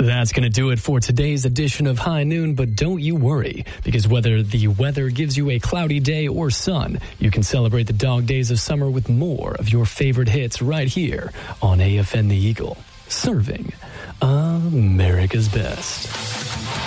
That's going to do it for today's edition of High Noon, but don't you worry, because whether the weather gives you a cloudy day or sun, you can celebrate the dog days of summer with more of your favorite hits right here on AFN The Eagle, serving America's best.